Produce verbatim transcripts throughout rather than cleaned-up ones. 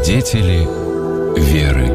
Свидетели веры.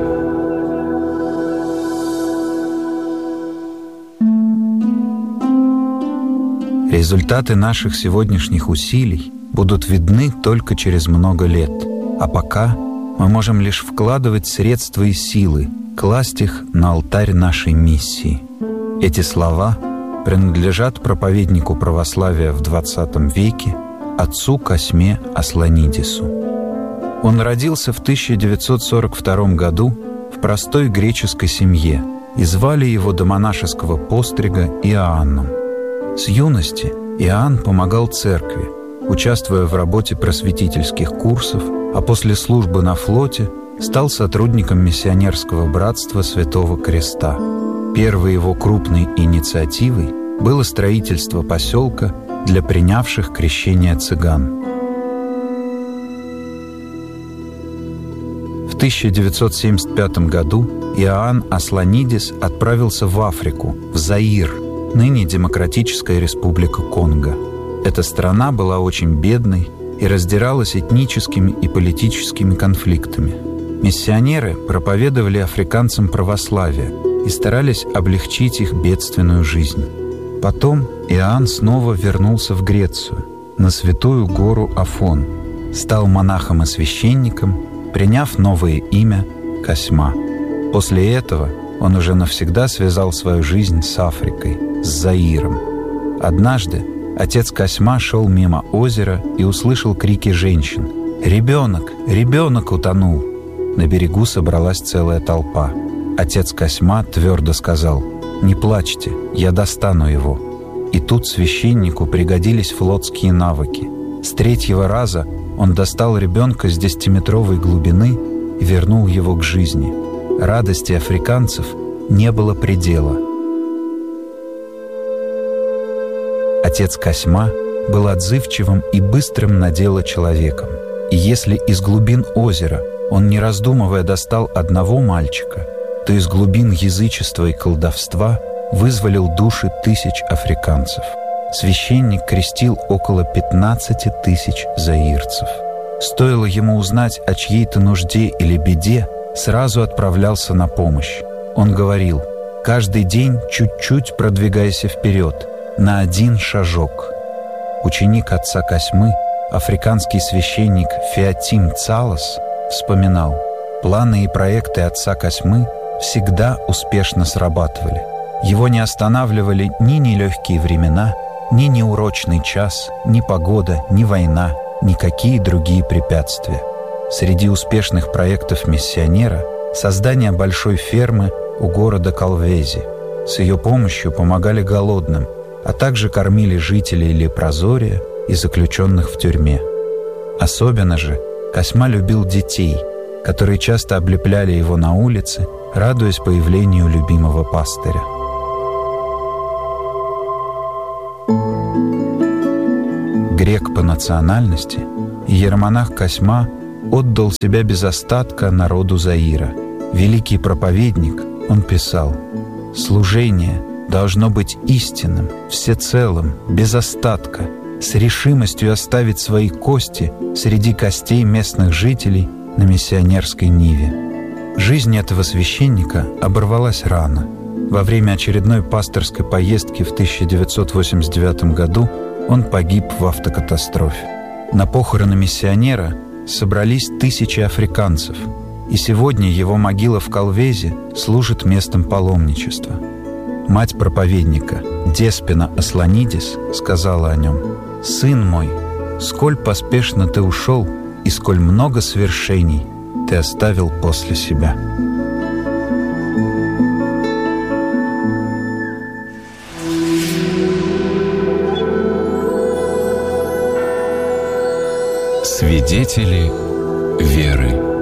Результаты наших сегодняшних усилий будут видны только через много лет, а пока мы можем лишь вкладывать средства и силы, класть их на алтарь нашей миссии. Эти слова принадлежат проповеднику православия в двадцатом веке, отцу Косьме Асланидису. Он родился в тысяча девятьсот сорок втором году в простой греческой семье, и звали его до монашеского пострига Иоанном. С юности Иоанн помогал церкви, участвуя в работе просветительских курсов, а после службы на флоте стал сотрудником миссионерского братства Святого Креста. Первой его крупной инициативой было строительство поселка для принявших крещение цыган. В тысяча девятьсот семьдесят пятом году Иоанн Асланидис отправился в Африку, в Заир, ныне Демократическая Республика Конго. Эта страна была очень бедной и раздиралась этническими и политическими конфликтами. Миссионеры проповедовали африканцам православие и старались облегчить их бедственную жизнь. Потом Иоанн снова вернулся в Грецию, на святую гору Афон, стал монахом и священником, приняв новое имя Косьма. После этого он уже навсегда связал свою жизнь с Африкой, с Заиром. Однажды отец Косьма шел мимо озера и услышал крики женщин: «Ребенок! Ребенок утонул!» На берегу собралась целая толпа. Отец Косьма твердо сказал: «Не плачьте, я достану его». И тут священнику пригодились флотские навыки. С третьего раза он достал ребенка с десятиметровой глубины и вернул его к жизни. Радости африканцев не было предела. Отец Косьма был отзывчивым и быстрым на дело человеком. И если из глубин озера он, не раздумывая, достал одного мальчика, то из глубин язычества и колдовства вызволил души тысяч африканцев. Священник крестил около пятнадцати тысяч заирцев. Стоило ему узнать о чьей-то нужде или беде, сразу отправлялся на помощь. Он говорил: «Каждый день чуть-чуть продвигайся вперед, на один шажок». Ученик отца Косьмы, африканский священник Феотим Цалос, вспоминал: «Планы и проекты отца Косьмы всегда успешно срабатывали. Его не останавливали ни нелегкие времена, ни неурочный час, ни погода, ни война, никакие другие препятствия». Среди успешных проектов миссионера — создание большой фермы у города Колвези. С ее помощью помогали голодным, а также кормили жителей Лепрозория и заключенных в тюрьме. Особенно же Косьма любил детей, которые часто облепляли его на улице, радуясь появлению любимого пастыря. Грек по национальности, иеромонах Косьма отдал себя без остатка народу Заира. Великий проповедник, он писал: «Служение должно быть истинным, всецелым, без остатка, с решимостью оставить свои кости среди костей местных жителей на миссионерской ниве». Жизнь этого священника оборвалась рано. Во время очередной пасторской поездки в тысяча девятьсот восемьдесят девятом году он погиб в автокатастрофе. На похороны миссионера собрались тысячи африканцев, и сегодня его могила в Колвезе служит местом паломничества. Мать проповедника, Деспина Асланидис, сказала о нем: «Сын мой, сколь поспешно ты ушел, и сколь много свершений ты оставил после себя». Свидетели веры.